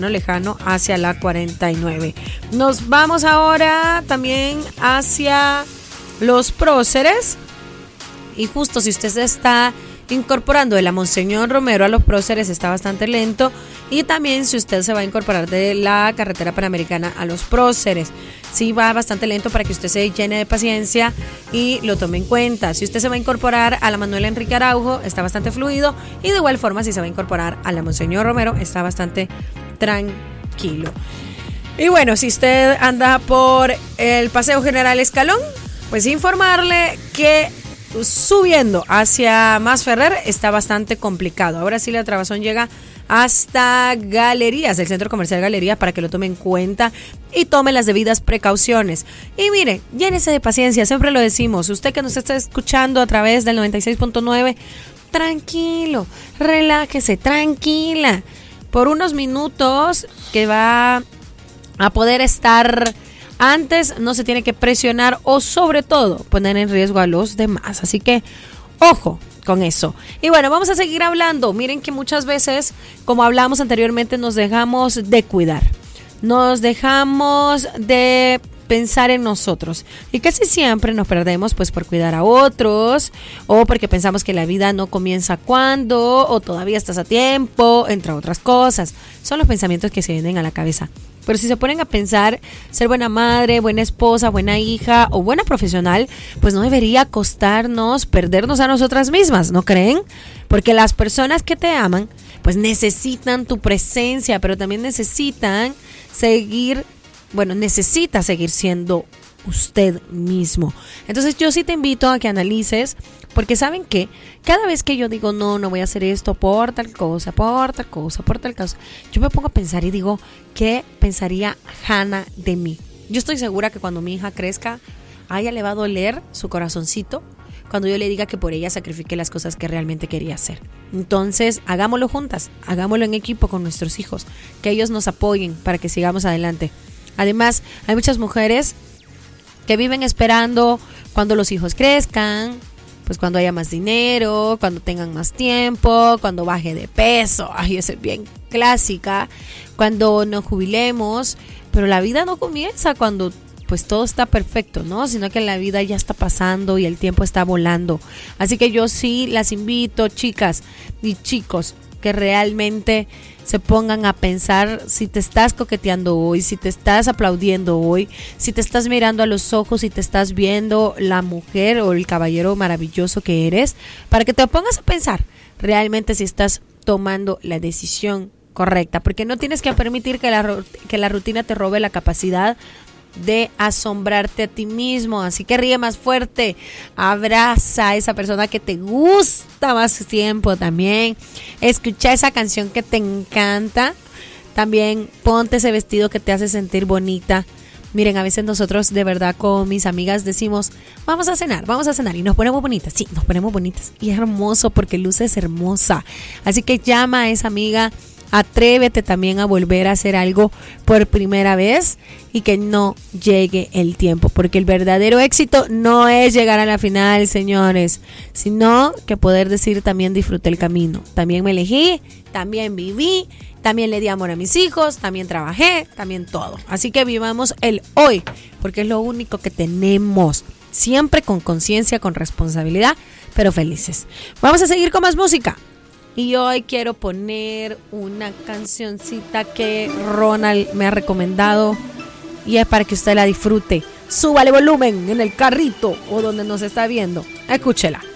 lejano hacia la 49. Nos vamos ahora también hacia los próceres. Y justo si usted se está incorporando de la Monseñor Romero a los próceres, está bastante lento. Y también si usted se va a incorporar de la carretera panamericana a los próceres, sí va bastante lento, para que usted se llene de paciencia y lo tome en cuenta. Si usted se va a incorporar a la Manuel Enrique Araujo, está bastante fluido. Y de igual forma, si se va a incorporar a la Monseñor Romero, está bastante tranquilo. Y bueno, si usted anda por el Paseo General Escalón, pues informarle que subiendo hacia Masferrer está bastante complicado. Ahora sí la trabazón llega hasta Galerías, el Centro Comercial Galerías, para que lo tome en cuenta y tome las debidas precauciones. Y mire, llénese de paciencia, siempre lo decimos. Usted que nos está escuchando a través del 96.9, tranquilo, relájese, tranquila. Por unos minutos que va a poder estar antes, no se tiene que presionar o sobre todo poner en riesgo a los demás. Así que, ojo con eso. Y bueno, vamos a seguir hablando. Miren que muchas veces, como hablamos anteriormente, nos dejamos de cuidar. Nos dejamos de pensar en nosotros. Y casi siempre nos perdemos pues por cuidar a otros, o porque pensamos que la vida no comienza cuando, o todavía estás a tiempo, entre otras cosas. Son los pensamientos que se vienen a la cabeza. Pero si se ponen a pensar, ser buena madre, buena esposa, buena hija o buena profesional, pues no debería costarnos perdernos a nosotras mismas, ¿no creen? Porque las personas que te aman, pues necesitan tu presencia, pero también necesita seguir siendo usted mismo. Entonces yo sí te invito a que analices, porque ¿saben qué? Cada vez que yo digo no voy a hacer esto por tal cosa, yo me pongo a pensar y digo, ¿qué pensaría Hannah de mí? Yo estoy segura que cuando mi hija crezca, a ella le va a doler su corazoncito cuando yo le diga que por ella sacrifiqué las cosas que realmente quería hacer. Entonces, hagámoslo juntas, hagámoslo en equipo con nuestros hijos, que ellos nos apoyen para que sigamos adelante. Además, hay muchas mujeres que viven esperando cuando los hijos crezcan, pues cuando haya más dinero, cuando tengan más tiempo, cuando baje de peso. Ay, esa es bien clásica. Cuando nos jubilemos, pero la vida no comienza cuando pues todo está perfecto, ¿no? Sino que la vida ya está pasando y el tiempo está volando. Así que yo sí las invito, chicas y chicos, que realmente se pongan a pensar si te estás coqueteando hoy, si te estás aplaudiendo hoy, si te estás mirando a los ojos, si te estás viendo la mujer o el caballero maravilloso que eres, para que te pongas a pensar realmente si estás tomando la decisión correcta, porque no tienes que permitir que la rutina te robe la capacidad de asombrarte a ti mismo. Así que ríe más fuerte, abraza a esa persona que te gusta más tiempo también, escucha esa canción que te encanta, también ponte ese vestido que te hace sentir bonita. Miren, a veces nosotros de verdad con mis amigas decimos, vamos a cenar y nos ponemos bonitas. Sí, nos ponemos bonitas y es hermoso porque luces hermosa. Así que llama a esa amiga, atrévete también a volver a hacer algo por primera vez y que no llegue el tiempo, porque el verdadero éxito no es llegar a la final, señores, sino que poder decir también disfruté el camino, también me elegí, también viví, también le di amor a mis hijos, también trabajé, también todo. Así que vivamos el hoy, porque es lo único que tenemos, siempre con conciencia, con responsabilidad, pero felices. Vamos a seguir con más música. Y hoy quiero poner una cancioncita que Ronald me ha recomendado y es para que usted la disfrute. Súbale volumen en el carrito o donde nos está viendo. Escúchela.